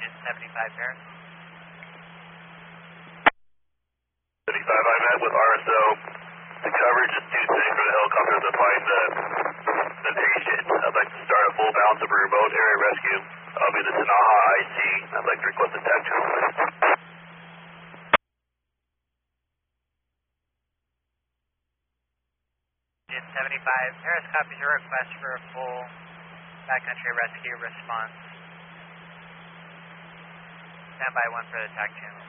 Engine 75 Paris. 75, I met with RSO. The coverage is too thin for the helicopter to find the patient. I'd like to start a full balance of remote area rescue. I'll be the Tanaha IC. I'd like to request a tactical list. Engine 75 Paris copies your request for a full backcountry rescue response. Stand by 1 for the TAC channel.